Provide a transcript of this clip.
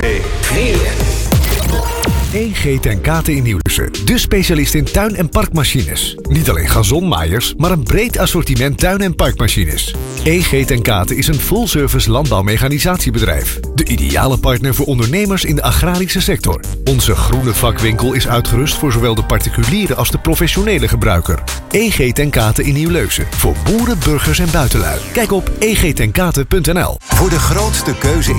4. EG ten Kate in Nieuwsuur. De specialist in tuin- en parkmachines. Niet alleen gazonmaaiers, maar een breed assortiment tuin- en parkmachines. EG ten Kate is een full-service landbouwmechanisatiebedrijf. De ideale partner voor ondernemers in de agrarische sector. Onze groene vakwinkel is uitgerust voor zowel de particuliere als de professionele gebruiker. EG ten Kate in Nieuw-Leusen. Voor boeren, burgers en buitenlui. Kijk op egtenkate.nl. Voor de grootste keuze